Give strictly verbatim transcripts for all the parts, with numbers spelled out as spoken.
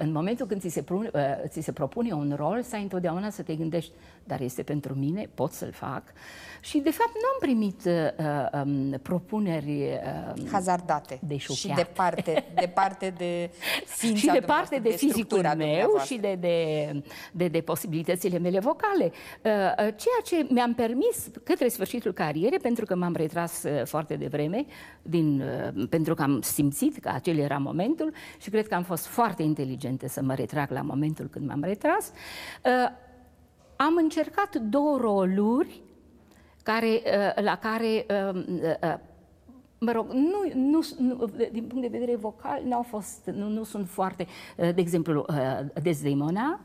în momentul când ți se, prune, uh, ți se propune un rol, să ai întotdeauna să te gândești, dar este pentru mine, pot să-l fac. Și, de fapt, nu am primit uh, um, propuneri uh, hazardate de și departe, departe de ființa și departe de, de fizicul meu și de, de, de, de posibilitățile mele vocale. Uh, ceea ce mi-am permis către sfârșitul carierei, pentru că m-am retras uh, foarte devreme, din, uh, pentru că am simțit că acel era momentul și cred că am fost foarte inteligentă să mă retrag la momentul când m-am retras. Uh, am încercat două roluri care, uh, la care, uh, uh, mă rog, nu, nu, nu, din punct de vedere vocal, n-au fost, nu, nu sunt foarte, uh, de exemplu, uh, Desdemona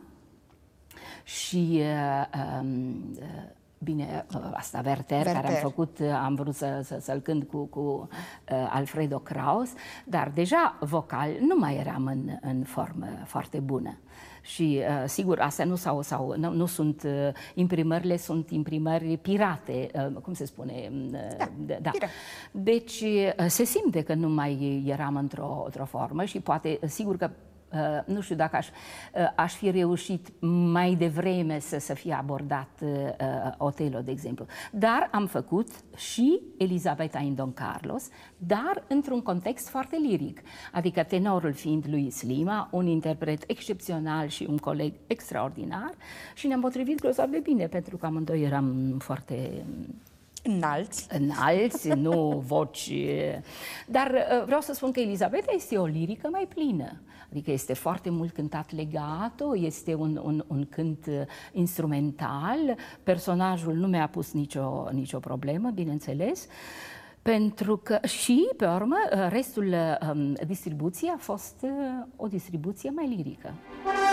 și uh, um, uh, bine, asta Werther, Werther, care am făcut, am vrut să, să, să-l cânt cu, cu uh, Alfredo Kraus, dar deja vocal nu mai eram în, în formă foarte bună. Și, uh, sigur, astea nu, sau, sau, nu, nu sunt, uh, imprimările sunt imprimări pirate, uh, cum se spune? Uh, da, da. Deci, uh, se simte că nu mai eram într-o într-o formă și poate, sigur că Uh, nu știu dacă aș, uh, aș fi reușit mai devreme să, să fie abordat uh, Otelo, de exemplu. Dar am făcut și Elisabeta in Don Carlos, dar într-un context foarte liric. Adică tenorul fiind Luis Lima, un interpret excepțional și un coleg extraordinar, și ne-am potrivit grozav de bine, pentru că amândoi eram foarte... Înalți. Înalți, nu voci. Dar vreau să spun că Elisabeta este o lirică mai plină. Adică este foarte mult cântat legato, este un, un, un cânt instrumental. Personajul nu mi-a pus nicio, nicio problemă, bineînțeles. Pentru că și, pe urmă, restul um, distribuției a fost uh, o distribuție mai lirică.